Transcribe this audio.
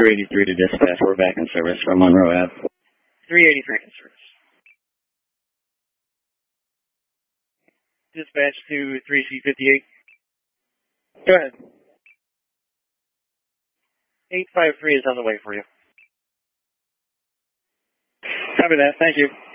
383 to dispatch. We're back in service from Monroe Ave. 383 in service. Dispatch to 3C58. Go ahead. 853 is on the way for you. Copy that. Thank you.